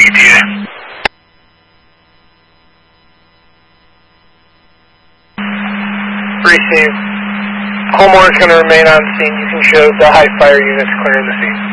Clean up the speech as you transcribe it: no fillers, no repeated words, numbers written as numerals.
ETA. Received. Homeowner is going to remain on scene. You can show the high fire units clearing the scene.